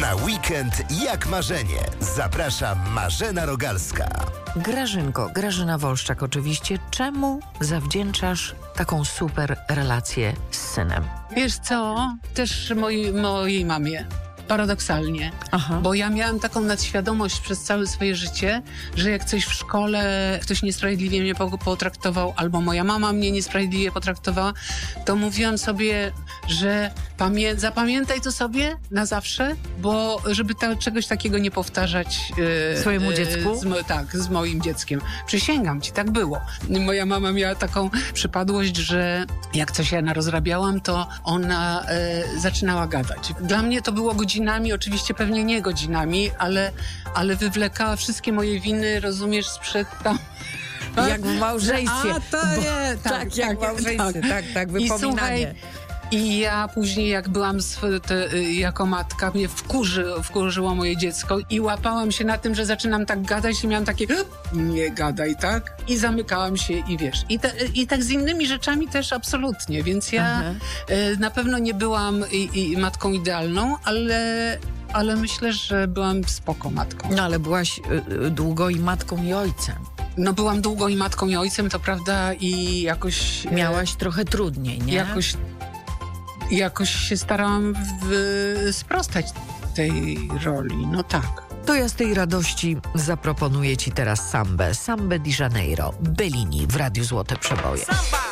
Na weekend jak marzenie. Zaprasza Marzena Rogalska. Grażyna Wolszczak oczywiście. Czemu zawdzięczasz taką super relację z synem? Wiesz co? Też mojej mamie. Paradoksalnie. Aha. Bo ja miałam taką nadświadomość przez całe swoje życie, że jak coś w szkole ktoś niesprawiedliwie mnie potraktował, albo moja mama mnie niesprawiedliwie potraktowała, to mówiłam sobie, że zapamiętaj to sobie na zawsze, bo żeby czegoś takiego nie powtarzać swojemu dziecku? Z moim dzieckiem. Przysięgam ci, tak było. Moja mama miała taką przypadłość, że jak coś ja narozrabiałam, to ona zaczynała gadać. Dla mnie to było godzinami, oczywiście pewnie nie godzinami, ale wywlekała wszystkie moje winy, rozumiesz, sprzed tam... Jak w małżeństwie. Tak, jak w małżeństwie, tak, wypominanie. I ja później, jak byłam jako matka, mnie wkurzyło moje dziecko i łapałam się na tym, że zaczynam tak gadać i miałam takie nie gadaj, tak? I zamykałam się i wiesz. I tak z innymi rzeczami też absolutnie, więc ja na pewno nie byłam matką idealną, ale myślę, że byłam spoko matką. No ale byłaś długo i matką i ojcem. No byłam długo i matką i ojcem, to prawda, i jakoś... Miałaś trochę trudniej, nie? Jakoś się starałam sprostać tej roli, no tak. To ja z tej radości zaproponuję ci teraz sambę. Sambę di Janeiro, Bellini w Radiu Złote Przeboje.